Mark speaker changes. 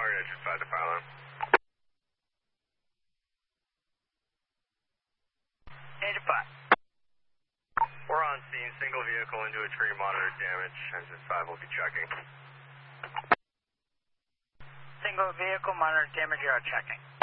Speaker 1: Target 5 to pylon.
Speaker 2: Engine 5.
Speaker 1: We're on scene. Single vehicle into a tree, monitor damage. Engine 5 will be checking.
Speaker 2: Single vehicle, monitor damage, you are checking.